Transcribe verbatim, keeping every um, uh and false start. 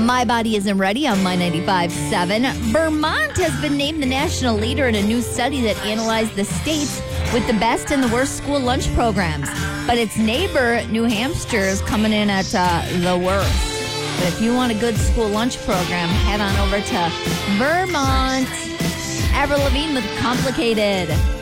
My Body Isn't Ready on My ninety-five point seven. Vermont has been named the national leader in a new study that analyzed the states with the best and the worst school lunch programs. But its neighbor, New Hampshire, is coming in at uh, the worst. But if you want a good school lunch program, head on over to Vermont. Avril Lavigne with Complicated.